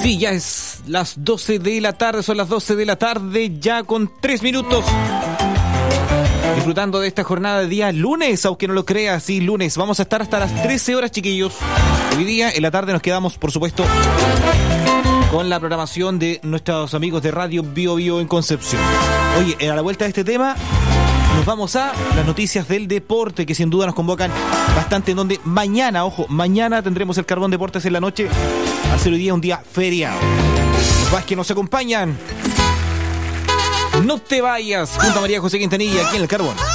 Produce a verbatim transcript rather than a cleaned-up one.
Sí, ya es las doce de la tarde, son las doce de la tarde, ya con tres minutos. Disfrutando de esta jornada de día lunes, aunque no lo creas, sí, lunes. Vamos a estar hasta las trece horas, chiquillos. Hoy día, en la tarde, nos quedamos, por supuesto, con la programación de nuestros amigos de Radio Bio Bio en Concepción. Oye, a la vuelta de este tema, nos vamos a las noticias del deporte, que sin duda nos convocan bastante, en donde mañana, ojo, mañana tendremos el Carbón Deportes en la noche. Va a ser hoy día un día feriado. Los Vázquez nos acompañan. No te vayas, junto a María José Quintanilla, aquí en el Carbón.